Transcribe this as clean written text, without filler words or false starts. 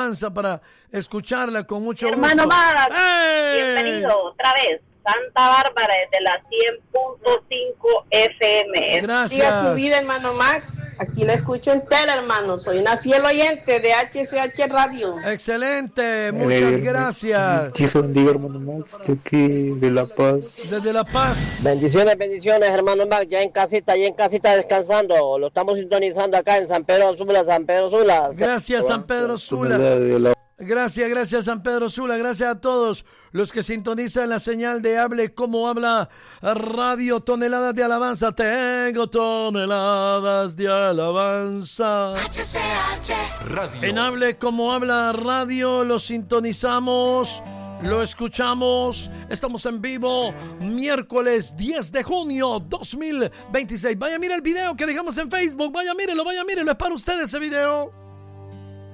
alabanza para escucharla con mucho Hermano gusto. Max, ¡Hey! bienvenido otra vez. Santa Bárbara desde la 100.5 FM. Gracias. Siga su vida, hermano Max. Aquí la escucho entera, hermano. Soy una fiel oyente de HCH Radio. Excelente, muchas gracias. Dios bendiga, hermano Max, de aquí de La Paz. Desde La Paz. Bendiciones, hermano Max, ya en casita descansando. Lo estamos sintonizando acá en San Pedro Sula. Gracias, San Pedro Sula. Gracias, San Pedro Sula. Gracias a todos los que sintonizan la señal de Hable Como Habla Radio. Toneladas de alabanza. Tengo toneladas de alabanza. HCH Radio. En Hable Como Habla Radio lo sintonizamos, lo escuchamos. Estamos en vivo miércoles 10 de junio 2026. Vaya, mire el video que dejamos en Facebook. Vaya, mírelo. Es para ustedes ese video.